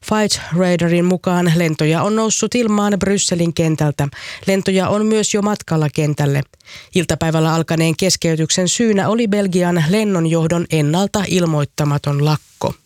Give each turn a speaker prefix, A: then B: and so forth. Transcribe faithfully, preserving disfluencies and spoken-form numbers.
A: Flight Radarin mukaan lentoja on noussut ilmaan Brysselin kentältä. Lentoja on myös jo matkalla kentälle. Iltapäivällä alkaneen keskeytyksen syynä oli Belgian lennonjohdon ennalta ilmoittamaton lakko.